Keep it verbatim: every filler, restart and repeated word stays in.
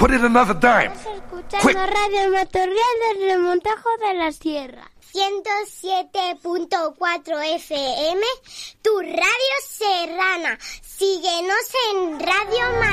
Put it another time. Estás escuchando Quick. Radio Matorral del Remontajo de la Sierra. ciento siete punto cuatro F M, tu radio serrana. Síguenos en Radio Matorral.